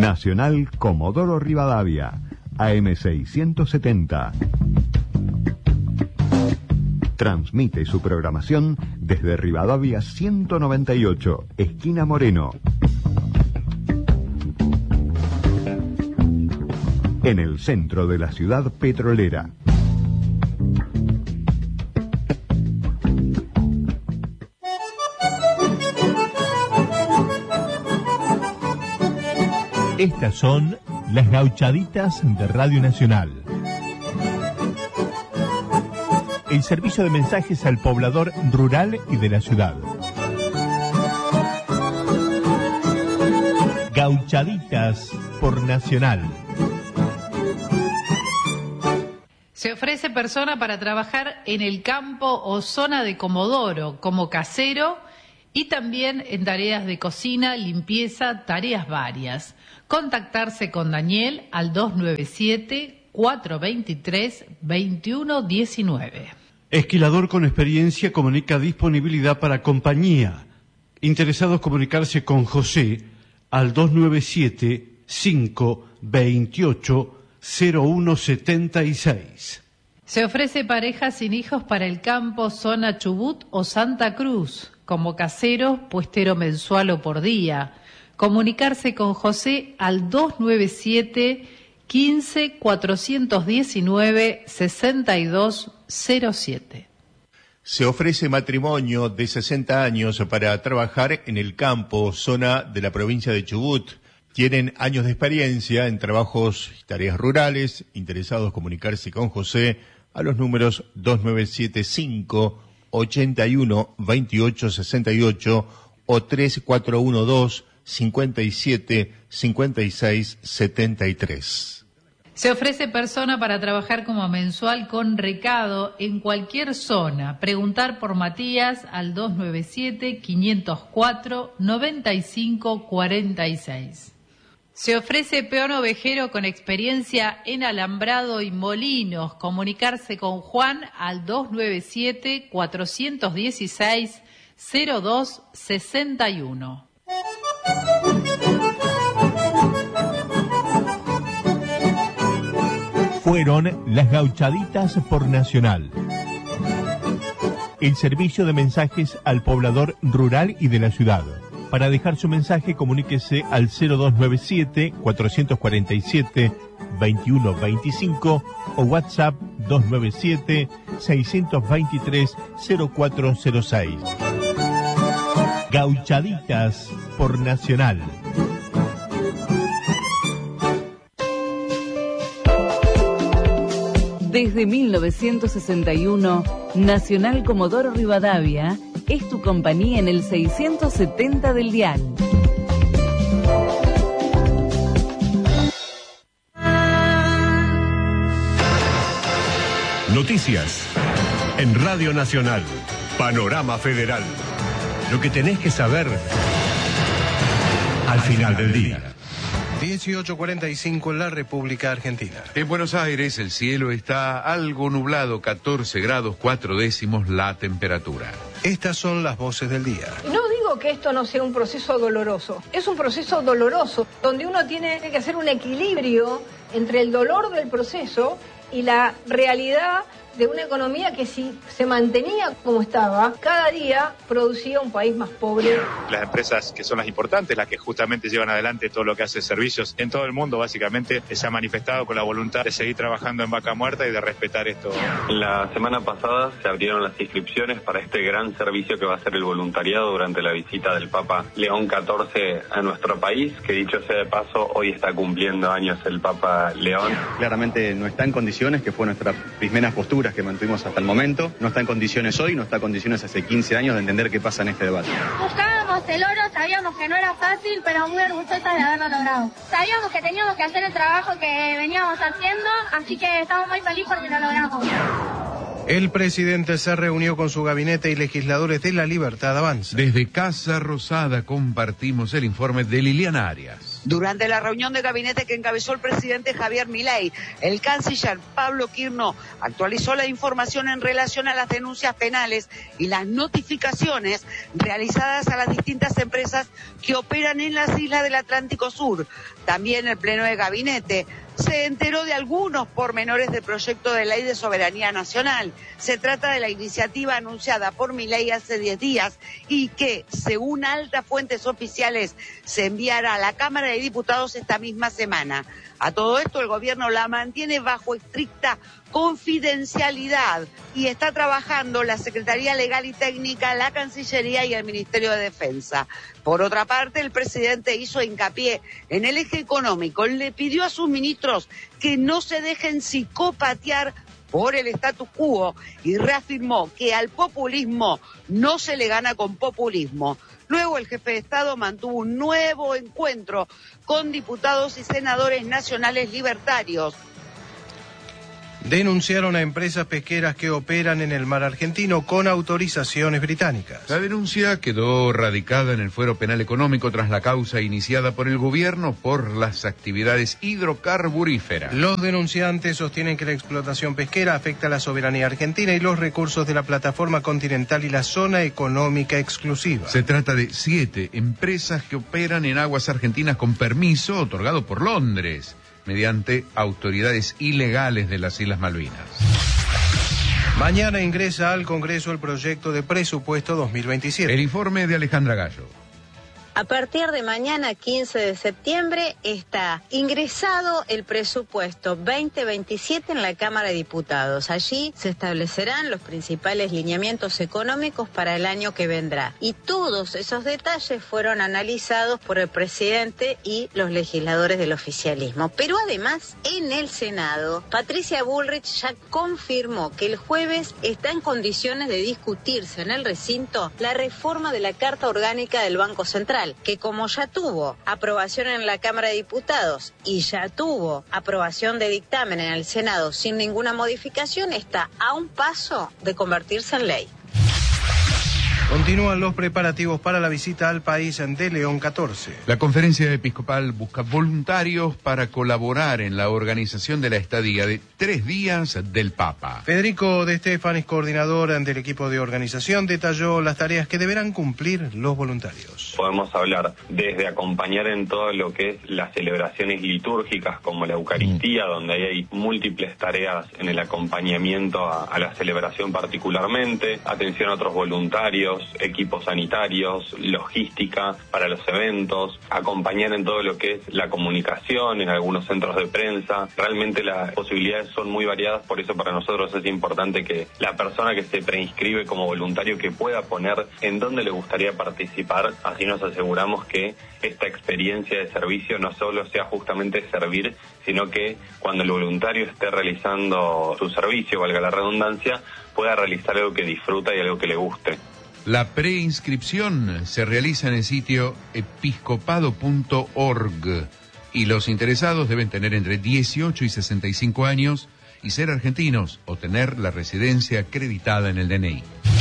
Nacional Comodoro Rivadavia, AM670. Transmite su programación desde Rivadavia 198, esquina Moreno. En el centro de la ciudad petrolera. Estas son las gauchaditas de Radio Nacional. El servicio de mensajes al poblador rural y de la ciudad. Gauchaditas por Nacional. Se ofrece persona para trabajar en el campo o zona de Comodoro como casero y también en tareas de cocina, limpieza, tareas varias. Contactarse con Daniel al 297-423-2119. Esquilador con experiencia comunica disponibilidad para compañía. Interesados comunicarse con José al 297-528-0176. Se ofrece pareja sin hijos para el campo, zona Chubut o Santa Cruz, como casero, puestero mensual o por día. Comunicarse con José al 297-15-419-6207. Se ofrece matrimonio de 60 años para trabajar en el campo, zona de la provincia de Chubut. Tienen años de experiencia en trabajos y tareas rurales. Interesados comunicarse con José a los números 2975-81-2868 o 3412-57-56-73. Se ofrece persona para trabajar como mensual con recado en cualquier zona. Preguntar por Matías al 297-504-9546. Se ofrece peón ovejero con experiencia en alambrado y molinos. Comunicarse con Juan al 297-416-0261. Fueron las gauchaditas por Nacional. El servicio de mensajes al poblador rural y de la ciudad. Para dejar su mensaje, comuníquese al 0297-447-2125 o WhatsApp 297-623-0406. Gauchaditas por Nacional. Desde 1961, Nacional Comodoro Rivadavia es tu compañía en el 670 del dial. Noticias en Radio Nacional. Panorama Federal. Lo que tenés que saber al final del día. 18:45 en la República Argentina. En Buenos Aires el cielo está algo nublado, 14 grados 4 décimos la temperatura. Estas son las voces del día. No digo que esto no sea un proceso doloroso, es un proceso doloroso, donde uno tiene que hacer un equilibrio entre el dolor del proceso y la realidad de una economía que si se mantenía como estaba, cada día producía un país más pobre. Las empresas que son las importantes, las que justamente llevan adelante todo lo que hace servicios en todo el mundo, básicamente se ha manifestado con la voluntad de seguir trabajando en vaca muerta y de respetar esto. La semana pasada se abrieron las inscripciones para este gran servicio que va a ser el voluntariado durante la visita del Papa León XIV a nuestro país, que dicho sea de paso, hoy está cumpliendo años el Papa León. Claramente no está en condiciones, que fue nuestra primera postura que mantuvimos hasta el momento, no está en condiciones hoy, no está en condiciones hace 15 años de entender qué pasa en este debate. Buscábamos el oro, sabíamos que no era fácil, pero muy orgullosas de haberlo logrado. Sabíamos que teníamos que hacer el trabajo que veníamos haciendo, así que estamos muy felices porque lo logramos. El presidente se reunió con su gabinete y legisladores de La Libertad Avanza. Desde Casa Rosada compartimos el informe de Liliana Arias. Durante la reunión de gabinete que encabezó el presidente Javier Milei, el canciller Pablo Quirno actualizó la información en relación a las denuncias penales y las notificaciones realizadas a las distintas empresas que operan en las islas del Atlántico Sur. También el pleno de gabinete se enteró de algunos pormenores del proyecto de ley de soberanía nacional. Se trata de la iniciativa anunciada por Milei hace 10 días y que, según altas fuentes oficiales, se enviará a la Cámara de Diputados esta misma semana. A todo esto, el gobierno la mantiene bajo estricta confidencialidad y está trabajando la Secretaría Legal y Técnica, la Cancillería y el Ministerio de Defensa. Por otra parte, el presidente hizo hincapié en el eje económico. Le pidió a sus ministros que no se dejen psicopatear por el status quo y reafirmó que al populismo no se le gana con populismo. Luego el jefe de Estado mantuvo un nuevo encuentro con diputados y senadores nacionales libertarios. Denunciaron a empresas pesqueras que operan en el mar argentino con autorizaciones británicas. La denuncia quedó radicada en el fuero penal económico tras la causa iniciada por el gobierno por las actividades hidrocarburíferas. Los denunciantes sostienen que la explotación pesquera afecta a la soberanía argentina y los recursos de la plataforma continental y la zona económica exclusiva. Se trata de 7 empresas que operan en aguas argentinas con permiso otorgado por Londres, mediante autoridades ilegales de las Islas Malvinas. Mañana ingresa al Congreso el proyecto de presupuesto 2027. El informe de Alejandra Gallo. A partir de mañana, 15 de septiembre, está ingresado el presupuesto 2027 en la Cámara de Diputados. Allí se establecerán los principales lineamientos económicos para el año que vendrá. Y todos esos detalles fueron analizados por el presidente y los legisladores del oficialismo. Pero además, en el Senado, Patricia Bullrich ya confirmó que el jueves está en condiciones de discutirse en el recinto la reforma de la Carta Orgánica del Banco Central, que como ya tuvo aprobación en la Cámara de Diputados y ya tuvo aprobación de dictamen en el Senado sin ninguna modificación, está a un paso de convertirse en ley. Continúan los preparativos para la visita al país de León XIV. La conferencia episcopal busca voluntarios para colaborar en la organización de la estadía de 3 días del Papa. Federico De Stefanis, coordinador del equipo de organización, detalló las tareas que deberán cumplir los voluntarios. Podemos hablar desde acompañar en todo lo que es las celebraciones litúrgicas como la Eucaristía, donde hay múltiples tareas en el acompañamiento a la celebración particularmente, atención a otros voluntarios, equipos sanitarios, logística para los eventos, acompañar en todo lo que es la comunicación en algunos centros de prensa. Realmente las posibilidades son muy variadas, por eso para nosotros es importante que la persona que se preinscribe como voluntario que pueda poner en dónde le gustaría participar, así nos aseguramos que esta experiencia de servicio no solo sea justamente servir, sino que cuando el voluntario esté realizando su servicio, valga la redundancia, pueda realizar algo que disfruta y algo que le guste. La preinscripción se realiza en el sitio episcopado.org y los interesados deben tener entre 18 y 65 años y ser argentinos o tener la residencia acreditada en el DNI.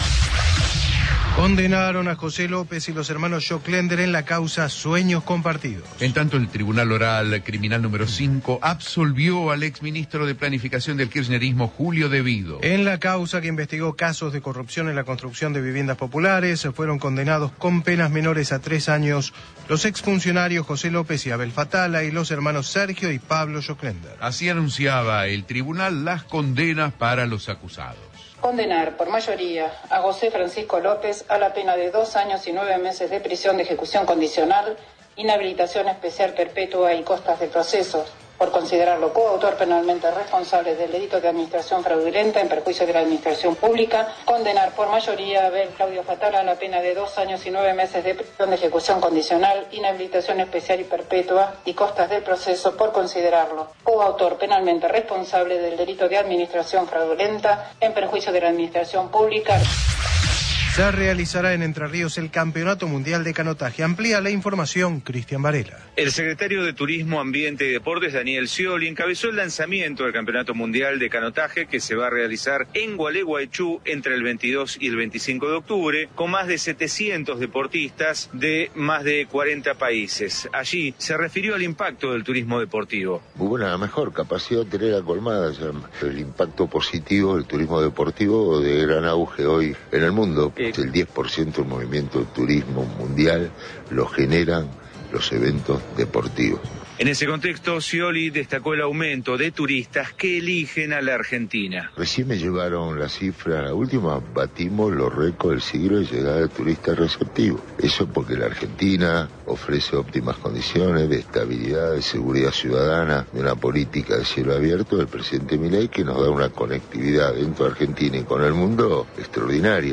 Condenaron a José López y los hermanos Joclender en la causa Sueños Compartidos. En tanto, el Tribunal Oral Criminal número 5 absolvió al exministro de Planificación del kirchnerismo, Julio De Vido. En la causa que investigó casos de corrupción en la construcción de viviendas populares, fueron condenados con penas menores a 3 años los exfuncionarios José López y Abel Fatala y los hermanos Sergio y Pablo Joclender. Así anunciaba el tribunal las condenas para los acusados. Condenar por mayoría a José Francisco López a la pena de 2 años y 9 meses de prisión de ejecución condicional, inhabilitación especial perpetua y costas de procesos, por considerarlo coautor penalmente responsable del delito de administración fraudulenta en perjuicio de la administración pública. Condenar por mayoría a Abel Claudio Fatala a la pena de 2 años y 9 meses de prisión de ejecución condicional, inhabilitación especial y perpetua y costas del proceso, por considerarlo coautor penalmente responsable del delito de administración fraudulenta en perjuicio de la administración pública. Se realizará en Entre Ríos el Campeonato Mundial de Canotaje. Amplía la información Cristian Varela. El secretario de Turismo, Ambiente y Deportes, Daniel Scioli, encabezó el lanzamiento del Campeonato Mundial de Canotaje que se va a realizar en Gualeguaychú entre el 22 y el 25 de octubre, con más de 700 deportistas de más de 40 países. Allí se refirió al impacto del turismo deportivo. Bueno, la mejor capacidad hotelera colmada, el impacto positivo del turismo deportivo de gran auge hoy en el mundo. El 10% del movimiento del turismo mundial lo generan los eventos deportivos. En ese contexto, Scioli destacó el aumento de turistas que eligen a la Argentina. Recién me llevaron la cifra, la última batimos los récords del siglo de llegada de turistas receptivos. Eso porque la Argentina ofrece óptimas condiciones de estabilidad, de seguridad ciudadana, de una política de cielo abierto del presidente Milei que nos da una conectividad dentro de Argentina y con el mundo extraordinaria.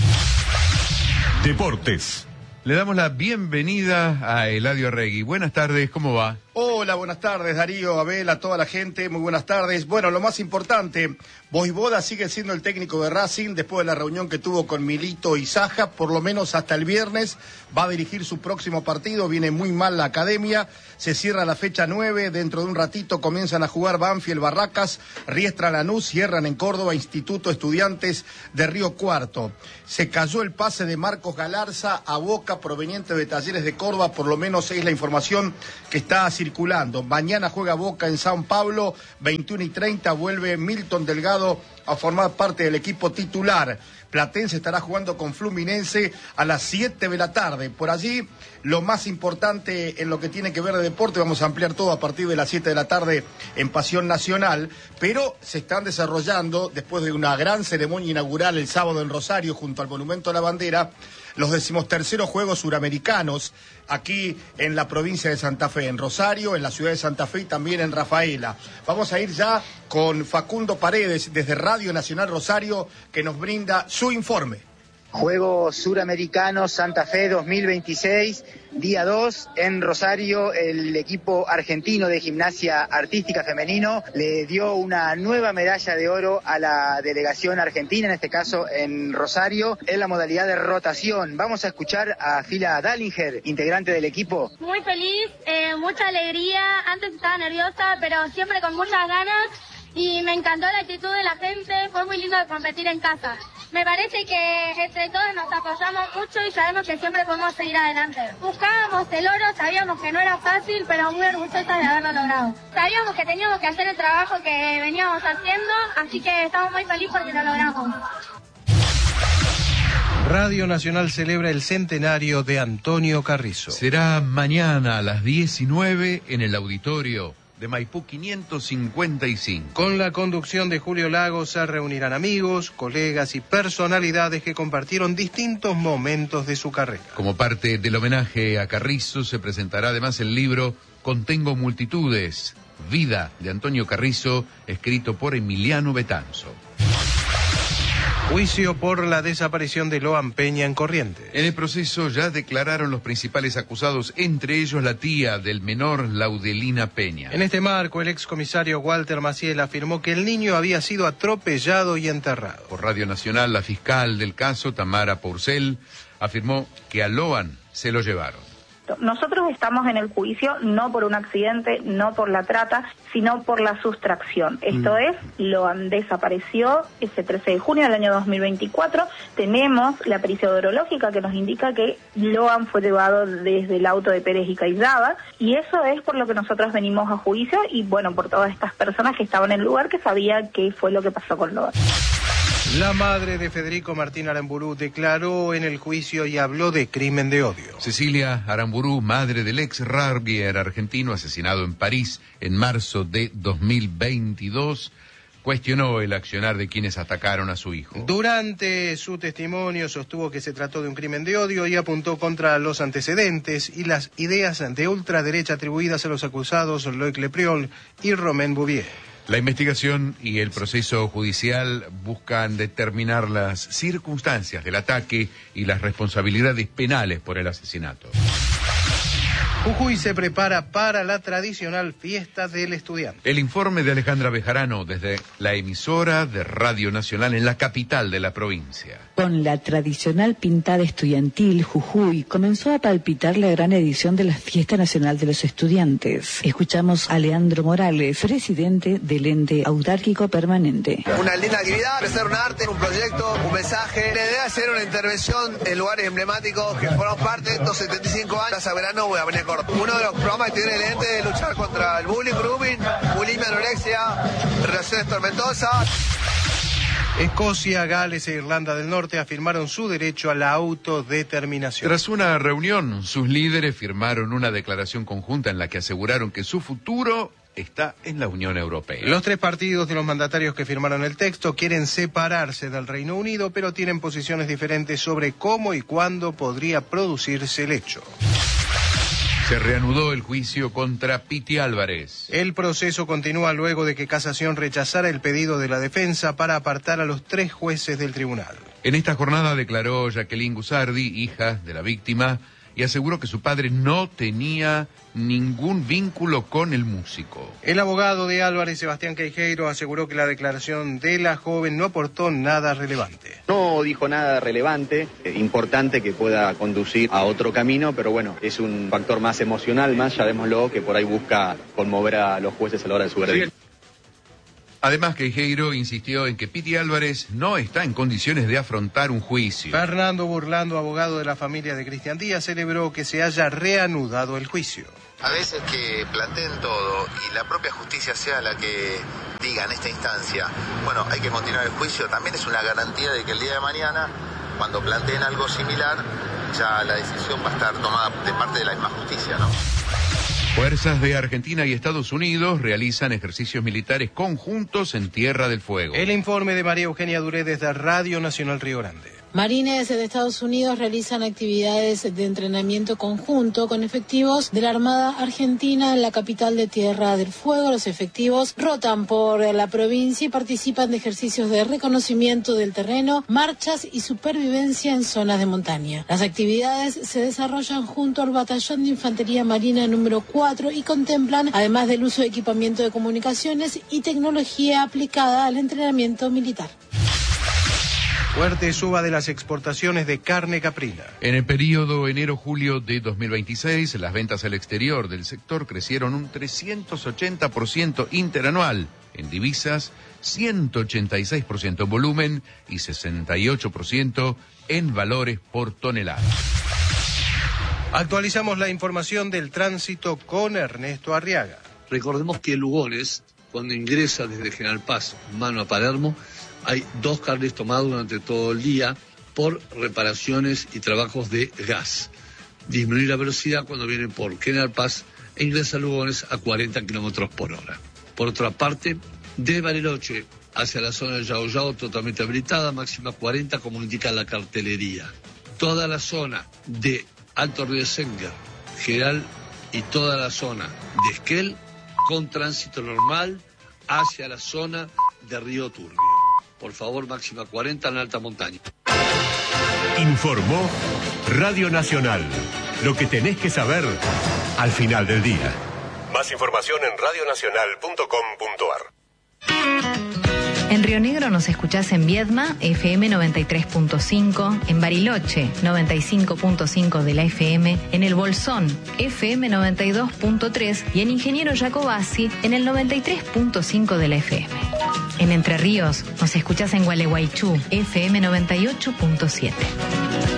Deportes. Le damos la bienvenida a Eladio Arregui. Buenas tardes, ¿cómo va? Hola, buenas tardes, Darío, Abel, a toda la gente, muy buenas tardes. Bueno, lo más importante, Vojvoda sigue siendo el técnico de Racing después de la reunión que tuvo con Milito y Saja, por lo menos hasta el viernes, va a dirigir su próximo partido, viene muy mal la academia, se cierra la fecha 9, dentro de un ratito comienzan a jugar Banfield, Barracas, Riestra, Lanús, cierran en Córdoba, Instituto Estudiantes de Río Cuarto. Se cayó el pase de Marcos Galarza a Boca proveniente de Talleres de Córdoba, por lo menos es la información que está circulando. Mañana juega Boca en San Pablo, 21:30, vuelve Milton Delgado a formar parte del equipo titular. Platense estará jugando con Fluminense a las 7 de la tarde. Por allí, lo más importante en lo que tiene que ver de deporte, vamos a ampliar todo a partir de las 7 de la tarde en Pasión Nacional, pero se están desarrollando, después de una gran ceremonia inaugural el sábado en Rosario, junto al Monumento a la Bandera, los 13º Juegos Suramericanos, aquí en la provincia de Santa Fe, en Rosario, en la ciudad de Santa Fe y también en Rafaela. Vamos a ir ya con Facundo Paredes, desde Radio Nacional Rosario, que nos brinda su informe. Juegos Suramericanos Santa Fe 2026, día 2 en Rosario. El equipo argentino de gimnasia artística femenino le dio una nueva medalla de oro a la delegación argentina, en este caso en Rosario, en la modalidad de rotación. Vamos a escuchar a Fila Dallinger, integrante del equipo. Muy feliz, mucha alegría. Antes estaba nerviosa, pero siempre con muchas ganas. Y me encantó la actitud de la gente, fue muy lindo competir en casa. Me parece que entre todos nos apoyamos mucho y sabemos que siempre podemos seguir adelante. Buscábamos el oro, sabíamos que no era fácil, pero muy orgullosas de haberlo logrado. Sabíamos que teníamos que hacer el trabajo que veníamos haciendo, así que estamos muy felices porque lo logramos. Radio Nacional celebra el centenario de Antonio Carrizo. Será mañana a las 19 en el auditorio de Maipú 555. Con la conducción de Julio Lagos se reunirán amigos, colegas y personalidades que compartieron distintos momentos de su carrera. Como parte del homenaje a Carrizo se presentará además el libro Contengo Multitudes, Vida de Antonio Carrizo, escrito por Emiliano Betanzo. Juicio por la desaparición de Loan Peña en Corrientes. En el proceso ya declararon los principales acusados, entre ellos la tía del menor, Laudelina Peña. En este marco, el excomisario Walter Maciel afirmó que el niño había sido atropellado y enterrado. Por Radio Nacional, la fiscal del caso, Tamara Pourcel, afirmó que a Loan se lo llevaron. Nosotros estamos en el juicio no por un accidente, no por la trata, sino por la sustracción. Esto es, Loan desapareció ese 13 de junio del año 2024. Tenemos la pericia odorológica que nos indica que Loan fue llevado desde el auto de Pérez y Caizzaba, y eso es por lo que nosotros venimos a juicio y, bueno, por todas estas personas que estaban en el lugar que sabían qué fue lo que pasó con Loan. La madre de Federico Martín Aramburú declaró en el juicio y habló de crimen de odio. Cecilia Aramburú, madre del ex rugbyer argentino asesinado en París en marzo de 2022, cuestionó el accionar de quienes atacaron a su hijo. Durante su testimonio sostuvo que se trató de un crimen de odio y apuntó contra los antecedentes y las ideas de ultraderecha atribuidas a los acusados Loïc Lepriol y Romain Bouvier. La investigación y el proceso judicial buscan determinar las circunstancias del ataque y las responsabilidades penales por el asesinato. Jujuy se prepara para la tradicional fiesta del estudiante. El informe de Alejandra Bejarano desde la emisora de Radio Nacional en la capital de la provincia. Con la tradicional pintada estudiantil, Jujuy comenzó a palpitar la gran edición de la Fiesta Nacional de los Estudiantes. Escuchamos a Leandro Morales, presidente del ente autárquico permanente. Una linda actividad, hacer un arte, un proyecto, un mensaje. La idea es hacer una intervención en lugares emblemáticos que forman parte de estos 75 años. Plaza Verano, Avenida Córdoba. Uno de los programas que tiene el ente es luchar contra el bullying, grooming, bulimia, anorexia, relaciones tormentosas. Escocia, Gales e Irlanda del Norte afirmaron su derecho a la autodeterminación. Tras una reunión, sus líderes firmaron una declaración conjunta en la que aseguraron que su futuro está en la Unión Europea. Los tres partidos de los mandatarios que firmaron el texto quieren separarse del Reino Unido, pero tienen posiciones diferentes sobre cómo y cuándo podría producirse el hecho. Se reanudó el juicio contra Piti Álvarez. El proceso continúa luego de que Casación rechazara el pedido de la defensa para apartar a los tres jueces del tribunal. En esta jornada declaró Jacqueline Gusardi, hija de la víctima, y aseguró que su padre no tenía ningún vínculo con el músico. El abogado de Álvarez, Sebastián Queijeiro, aseguró que la declaración de la joven no aportó nada relevante. No dijo nada relevante, importante que pueda conducir a otro camino, pero bueno, es un factor más emocional, más, llamémoslo, que por ahí busca conmover a los jueces a la hora de su veredicto. Además, Queijeiro insistió en que Piti Álvarez no está en condiciones de afrontar un juicio. Fernando Burlando, abogado de la familia de Cristian Díaz, celebró que se haya reanudado el juicio. A veces que planteen todo y la propia justicia sea la que diga en esta instancia, bueno, hay que continuar el juicio, también es una garantía de que el día de mañana, cuando planteen algo similar, ya la decisión va a estar tomada de parte de la misma justicia, ¿no? Fuerzas de Argentina y Estados Unidos realizan ejercicios militares conjuntos en Tierra del Fuego. El informe de María Eugenia Duré desde Radio Nacional Río Grande. Marines de Estados Unidos realizan actividades de entrenamiento conjunto con efectivos de la Armada Argentina en la capital de Tierra del Fuego. Los efectivos rotan por la provincia y participan de ejercicios de reconocimiento del terreno, marchas y supervivencia en zonas de montaña. Las actividades se desarrollan junto al Batallón de Infantería Marina número 4 y contemplan, además del uso de equipamiento de comunicaciones y tecnología aplicada al entrenamiento militar. Fuerte suba de las exportaciones de carne caprina. En el periodo enero-julio de 2026, las ventas al exterior del sector crecieron un 380% interanual en divisas, 186% en volumen y 68% en valores por tonelada. Actualizamos la información del tránsito con Ernesto Arriaga. Recordemos que Lugones, cuando ingresa desde General Paz, mano a Palermo, hay 2 carriles tomados durante todo el día por reparaciones y trabajos de gas. Disminuir la velocidad cuando vienen por General Paz e ingresa a Lugones a 40 kilómetros por hora. Por otra parte, de Bariloche hacia la zona de Yao Yao totalmente habilitada, máxima 40 como indica la cartelería. Toda la zona de Alto Río Senger, General y toda la zona de Esquel con tránsito normal hacia la zona de Río Turbio. Por favor, máxima 40 en alta montaña. Informó Radio Nacional. Lo que tenés que saber al final del día. Más información en radionacional.com.ar. En Río Negro nos escuchás en Viedma, FM 93.5, en Bariloche, 95.5 de la FM, en El Bolsón, FM 92.3 y en Ingeniero Jacobasi, en el 93.5 de la FM. En Entre Ríos nos escuchás en Gualeguaychú, FM 98.7.